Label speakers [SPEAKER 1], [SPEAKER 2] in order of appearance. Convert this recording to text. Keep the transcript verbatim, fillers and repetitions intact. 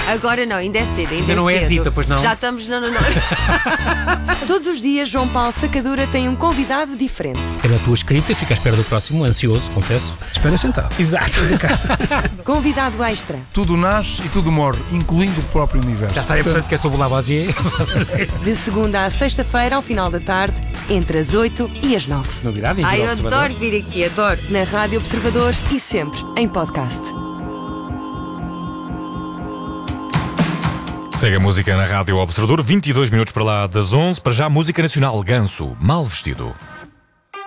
[SPEAKER 1] Agora não, ainda é cedo, ainda,
[SPEAKER 2] Ainda
[SPEAKER 1] é
[SPEAKER 2] não é
[SPEAKER 1] cedo.
[SPEAKER 2] Zita, pois não?
[SPEAKER 1] Já estamos, não, não, não.
[SPEAKER 3] Todos os dias, João Paulo Sacadura tem um convidado diferente.
[SPEAKER 4] Pela tua escrita, fica à espera do próximo, ansioso, confesso.
[SPEAKER 5] Espera sentado.
[SPEAKER 4] Exato.
[SPEAKER 3] Convidado extra.
[SPEAKER 5] Tudo nasce e tudo morre, incluindo o próprio universo.
[SPEAKER 4] Já está, é portanto que é sobre o Lavoisier.
[SPEAKER 3] De segunda à sexta-feira, ao final da tarde, entre as oito e as nove.
[SPEAKER 4] Novidade, em
[SPEAKER 1] Ai, eu
[SPEAKER 4] Observador.
[SPEAKER 1] adoro vir aqui, adoro.
[SPEAKER 3] Na Rádio Observador e sempre em podcast.
[SPEAKER 6] Segue a música na Rádio Observador, vinte e dois minutos para lá das onze. Para já, música nacional, Ganso, Mal Vestido.